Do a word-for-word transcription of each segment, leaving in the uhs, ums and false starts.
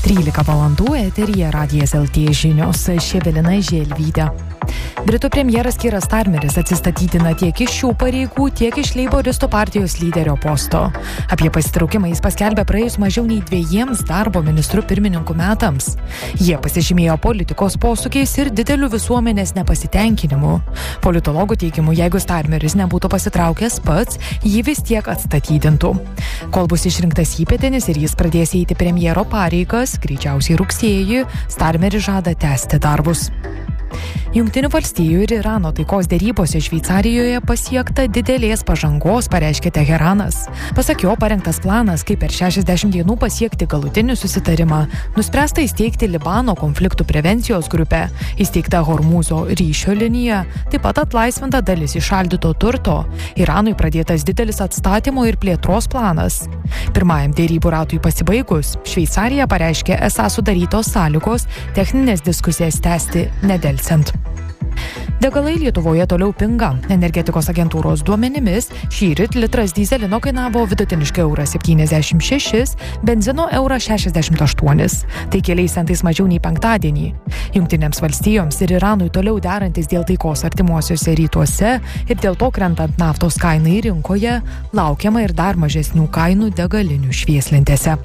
trylika valandų eteryje Radijas L T žinios, Ševelina Želvytė. Britų premjeras Kieras Starmeris atsistatydina tiek iš šių pareigų, tiek iš Leiboristų partijos lyderio posto. Apie pasitraukimą jis paskelbė praėjus mažiau nei dviejiems darbo ministrų pirmininkų metams. Jie pasižymėjo politikos posūkiais ir dideliu visuomenės nepasitenkinimu. Politologų teigimu, jeigu Starmeris nebūtų pasitraukęs pats, jį vis tiek atstatydintų. Kol bus išrinktas įpėdinis ir jis pradės eiti premjero pareigas, greičiausiai rugsėjį, Starmeris žada tęsti darbus. Jungtinių valstijų ir Irano taikos derybose Šveicarijoje pasiekta didelės pažangos, pareiškė Teheranas. Pasak jo, parengtas planas, kaip per šešiasdešimt dienų pasiekti galutinį susitarimą. Nuspręsta įsteigti Libano konfliktų prevencijos grupę, įsteigta Hormūzo ryšio linija, taip pat atlaisvinta dalis įšaldyto turto. Iranui pradėtas didelis atstatymo ir plėtros planas. Pirmajam derybų ratui pasibaigus, Šveicarija pareiškė esą sudarytos sąlygos techninės diskusijas tęsti nedelsiant. Degalai Lietuvoje toliau pinga. Energetikos agentūros duomenimis šįryt litras dyzelino kainavo vidutiniškai eurą septyniasdešimt šešis, benzino eurą šešiasdešimt aštuonis. Tai keliais centais mažiau nei penktadienį. Jungtinėms valstijoms ir Iranui toliau derantis dėl taikos artimuosiuose rytuose ir dėl to krentant naftos kainai rinkoje, laukiama ir dar mažesnių kainų degalinių švieslentėse.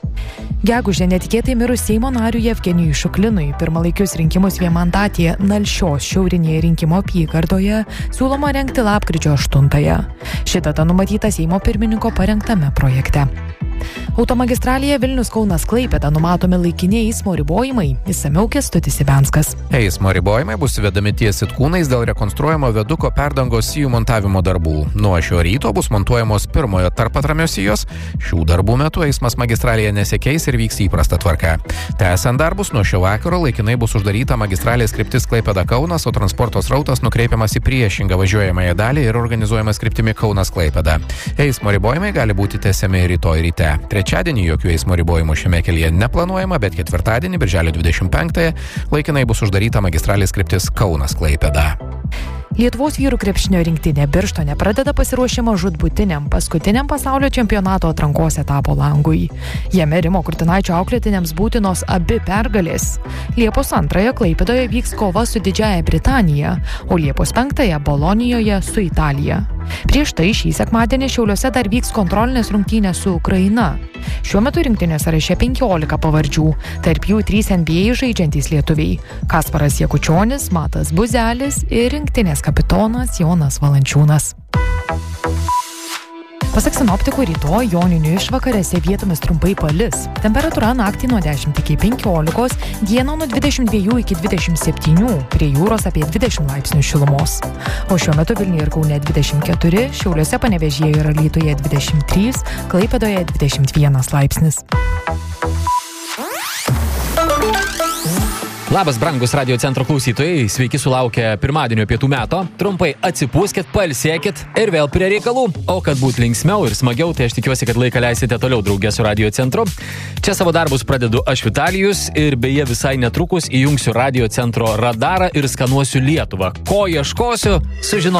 Gegužę netikėtai mirus Seimo nariui Jevgenijui Šuklinui pirmalaikius rinkimus vienmandatėje Nalšios šiaurinėje rinkimo apygardoje siūloma rengti lapkričio aštuntąją. Ši data numatyta Seimo pirmininko parengtame projekte. Automagistralėje Vilnius-Kaunas-Klaipėda numatomi laikini eismo ribojimai, išsamiau Kęstutis Ivenskas. Eismo ribojimai bus įvedami ties Sitkūnais dėl rekonstruojamo viaduko perdangos sijų montavimo darbų. Nuo šio ryto bus montuojamos pirmojo tarpatramio sijos. Šių darbų metu eismas magistralėje nesikeis ir vyks įprasta tvarka. Tęsiant darbus, nuo šio vakaro laikinai bus uždaryta magistralės kryptis Klaipėda-Kaunas, o transporto srautas nukreipiamas į priešingą važiuojamąją dalį ir organizuojamas kryptimi Kaunas-Klaipėda. Eismo ribojimai gali būti tęsiami rytoj ryte. Trečiadienį jokių eismo ribojimų šiame kelyje neplanuojama, bet ketvirtadienį, birželio dvidešimt penktąją, laikinai bus uždaryta magistralės kryptis Kaunas-Klaipėda. Lietuvos vyrų krepšinio rinktinė Birštone pradeda pasiruošimą žūtbūtiniam paskutiniam pasaulio čempionato atrankos etapo langui. Jame Rimo Kurtinaičio auklėtiniams būtinos abi pergalės. Liepos antrąją Klaipėdoje vyks kova su Didžiąja Britanija, o Liepos penktąją Bolonijoje su Italija. Prieš tai šį sekmadienį Šiauliuose dar vyks kontrolinės rungtynės su Ukraina. Šiuo metu rinktinės sąraše penkiolika pavardžių, tarp jų trys N B A žaidžiantys lietuviai – Kasparas Jakučionis, Matas Buzelis ir rinktinės kapitonas Jonas Valančiūnas. Pasak sinoptikų, rytoj joninių išvakarėse vietomis trumpai palis. Temperatūra naktį nuo dešimt iki penkiolikos, dieną nuo dvidešimt dviejų iki dvidešimt septynių, prie jūros apie dvidešimt laipsnių šilumos. O šiuo metu Vilniuje ir Kaune dvidešimt keturi, Šiauliuose, Panevėžyje ir Alytuje dvidešimt trys, Klaipėdoje dvidešimt vienas laipsnis. Labas, brangus Radio Centro klausytojai, sveiki sulaukę pirmadienio pietų meto. Trumpai atsipūskit, pailsėkit ir vėl prie reikalų. O kad būt linksmiau ir smagiau, tai aš tikiuosi, kad laiką leisite toliau drauge su Radio Centru. Čia savo darbus pradedu aš, Vitalijus, ir beje visai netrukus įjungsiu Radio Centro radarą ir skanuosiu Lietuvą. Ko ieškosiu, sužinosiu.